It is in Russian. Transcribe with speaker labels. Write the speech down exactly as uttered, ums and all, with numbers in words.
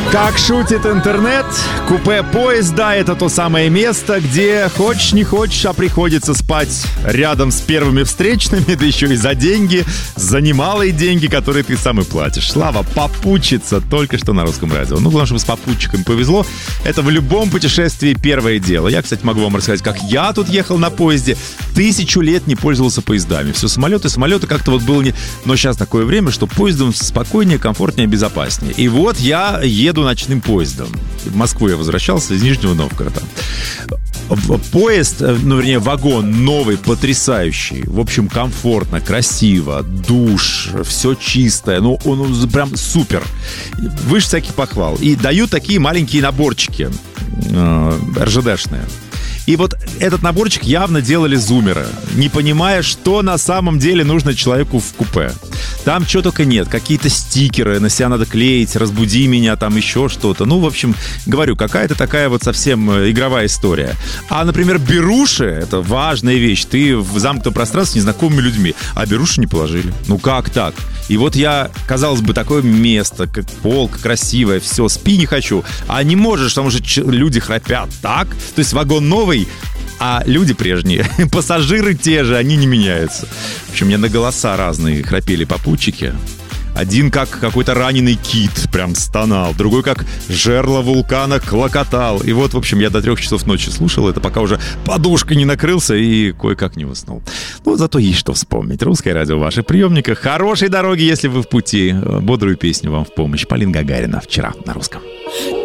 Speaker 1: Как шутит интернет, купе поезда — это то самое место, где хочешь не хочешь, а приходится спать рядом с первыми встречными, да еще и за деньги, за немалые деньги, которые ты сам и платишь. Слава, попутчица только что на Русском радио. Ну, главное, чтобы с попутчиками повезло. Это в любом путешествии первое дело. Я, кстати, могу вам рассказать, как я тут ехал на поезде. Тысячу лет не пользовался поездами. Все самолеты, самолеты как-то вот было не... Но сейчас такое время, что поездом спокойнее, комфортнее, безопаснее. И вот я еду ночным поездом. В Москву я возвращался из Нижнего Новгорода. Поезд, ну, вернее, вагон новый, потрясающий. В общем, комфортно, красиво, душ, все чистое. Ну, он прям супер. Выше всяких похвал. И дают такие маленькие наборчики э, эр жэ дэшные. И вот этот наборчик явно делали зумеры, не понимая, что на самом деле нужно человеку в купе. Там чего только нет, какие-то стикеры, на себя надо клеить, разбуди меня, там еще что-то. Ну, в общем, говорю, какая-то такая вот совсем игровая история. А, например, беруши — это важная вещь. Ты в замкнутом пространстве с незнакомыми людьми, а беруши не положили. Ну, как так? И вот я, казалось бы, такое место, как полка красивая, все, спи не хочу. А не можешь, потому что люди храпят, так? То есть вагон новый, а люди прежние, пассажиры те же, они не меняются. В общем, мне на голоса разные храпели попутчики. Один как какой-то раненый кит прям стонал, другой как жерло вулкана клокотал. И вот, в общем, я до трех часов ночи слушал это, пока уже подушкой не накрылся и кое-как не уснул. Ну, зато есть что вспомнить. Русское радио в ваших приемниках. Хорошей дороги, если вы в пути. Бодрую песню вам в помощь. Полина Гагарина вчера на русском.